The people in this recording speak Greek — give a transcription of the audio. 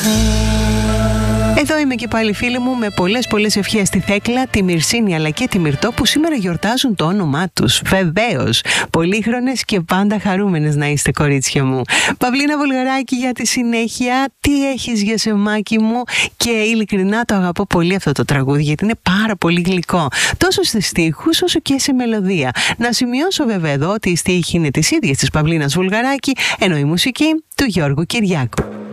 Εδώ είμαι και πάλι, φίλοι μου, με πολλές ευχές στη Θέκλα, τη Μυρσίνη αλλά και τη Μυρτώ, που σήμερα γιορτάζουν το όνομά τους. Βεβαίως, πολύχρονες και πάντα χαρούμενες να είστε, κορίτσια μου. Παυλίνα Βουλγαράκη για τη συνέχεια. Τι έχεις για σεμάκι μου? Και ειλικρινά το αγαπώ πολύ αυτό το τραγούδι, γιατί είναι πάρα πολύ γλυκό, τόσο στις στίχους όσο και σε μελωδία. Να σημειώσω βέβαια εδώ ότι η στίχη είναι της ίδιας της Παυλίνας Βουλγαράκη, ενώ η μουσική του Γιώργου Κυριάκου.